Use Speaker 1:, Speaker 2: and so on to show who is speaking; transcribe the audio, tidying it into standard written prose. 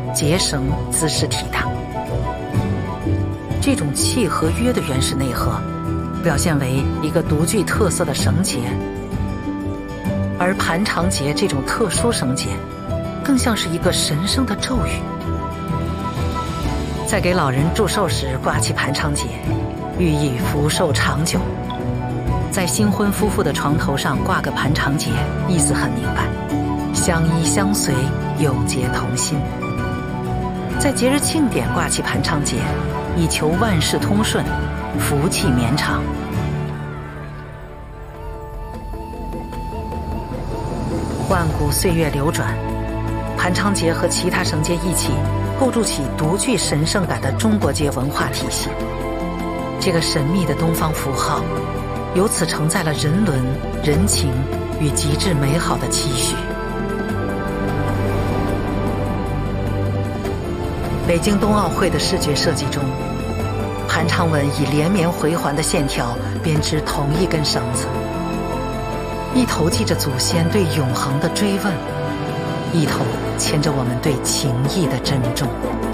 Speaker 1: 结绳姿势体大。这种契和约的原始内核，表现为一个独具特色的绳结，而盘长结这种特殊绳结，更像是一个神圣的咒语。在给老人祝寿时挂起盘长结，寓意福寿长久。在新婚夫妇的床头上挂个盘长结，意思很明白，相依相随，有节同心。在节日庆典挂起盘长结，以求万事通顺，福气绵长。万古岁月流转，盘长结和其他绳结一起，构筑起独具神圣感的中国结文化体系。这个神秘的东方符号，由此承载了人伦、人情与极致美好的期许。北京冬奥会的视觉设计中，盘长纹以连绵回环的线条编织同一根绳子，一头记着祖先对永恒的追问，一头牵着我们对情谊的珍重。